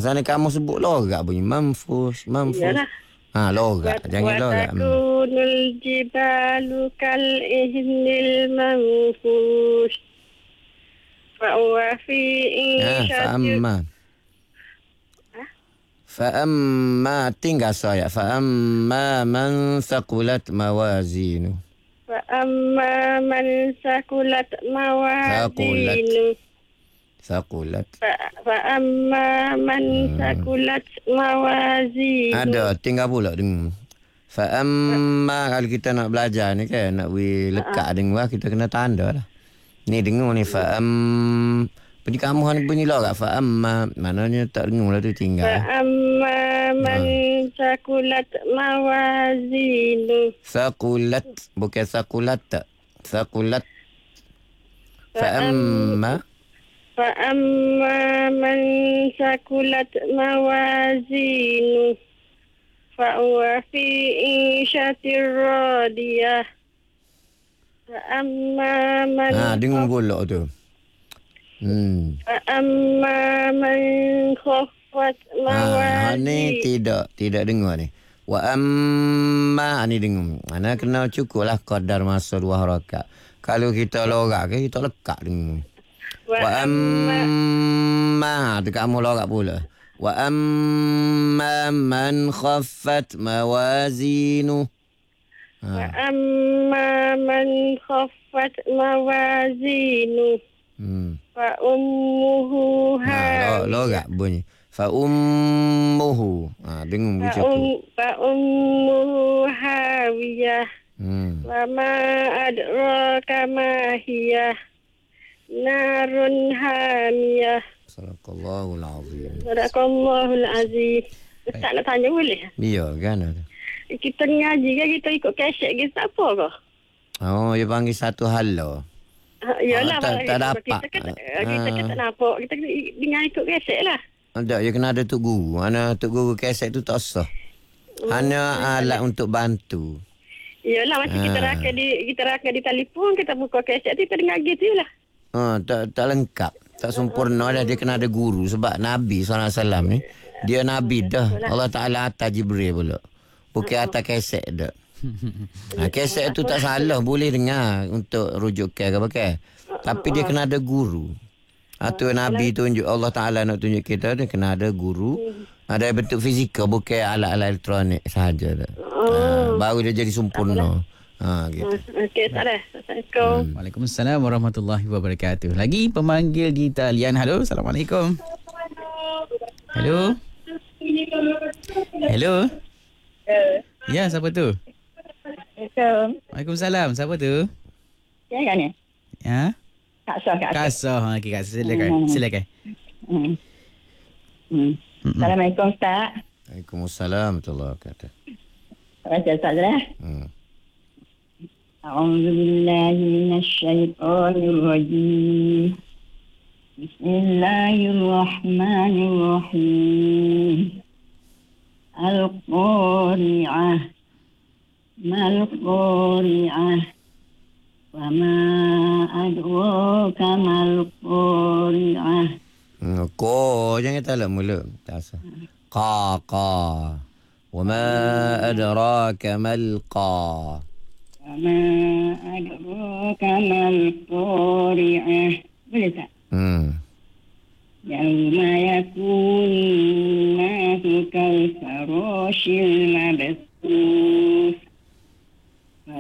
Masalahnya kamu sebut lorak bunyi. Manfus. Iyalah. Lorak. Jangan lorak. Watakunul jibalu kal ihnil manfus. Fa'uwa fi insyatir. Fa'amma tinggal saya. Fa'amma man saqulat mawazinu. Fa'amma man sakulat mawazinu. Saqulat. Fa'amma man sakulat mawazinu. Ada, tinggal pula dengar. Fa'amma kalau kita nak belajar ni kan, nak lekat dengar, kita kena tanda lah. Ni dengar ni, bunyi kamu bunyi lorak. Fa'amma, maknanya tak dengar lah tu tinggal. Fa'amma man sakulat mawazinu. Sakulat, bukan sakulat tak. Sakulat. Fa'amma man sakulat mawazinu. Fa'uwa fi insyatir radiyah. Fa'amma man... dengar pula tu. Fa'amma man khaffat mawazinu. Ni tidak dengar ni. Wa amma ni dengar. Mana kena cukup lah qadar masa 2 rakaat. Kalau kita lorak ke, kita lekat dengar. Wa amma tu kamu lorak pula. Wa amma man khaffat mawazinu. Wa amma man khaffat mawazinu. Fa ummuhu hawiyah. Lorak bunyi. Fa ummuhu. Dengar cukup. Fa ummuhu hawiyah. Wa ma adraka ma hiya. Narun hamiyah. Sadaqallahul azim. Sadaqallahul azim. Tak nak tanya boleh? Ya kan. Kita ngaji kan, kita ikut kaset ke tak apa ke? Oh, dia panggil satu halo. Yalah, tak dapat. Kita tak nampak. Kita dengar ikut kaset lah. Tak, dia kena ada tuk guru. Mana tuk guru kaset tu tak sah. Hanya alat untuk bantu. Yalah, macam kita rakan di telefon, kita buka kaset tu, kita dengar gitu lah. Tak lengkap. Tak sempurna dah. Dia kena ada guru. Sebab Nabi SAW ni, dia Nabi dah. Allah Ta'ala atas Jibril pula. Bukan atas kaset dah. Kaset tu tak salah. Boleh dengar untuk rujukan ke pakai. Tapi dia kena ada guru. Itu Nabi tunjuk. Allah Ta'ala nak tunjuk kita. Dia kena ada guru. Ada bentuk fizikal. Bukan alat-alat elektronik sahaja dah. Baru dia jadi sempurna. Gitu. Okey, tak ada. Assalamualaikum. Waalaikumsalam warahmatullahi wabarakatuh. Lagi pemanggil di talian. Halo, Assalamualaikum. Halo. Halo. Ya, siapa tu? Waalaikumsalam. Siapa tu? Ya kan ni? Ya. Kak Soh. Okey, Kak Soh. Silakan. Assalamualaikum, Ustaz. Waalaikumsalam warahmatullahi wabarakatuh. Baca Ustaz dah. أعوذ بالله من الشيطان الرجيم بسم الله الرحمن الرحيم القارعة ما القارعة وما أدراك ما القارعة jangan talak mula. Tak sah. Qa. وما أدراك ما القارعة وما أدراك ما القارعة. Boleh tak? يوم يكون الناس كالفراش المبثوث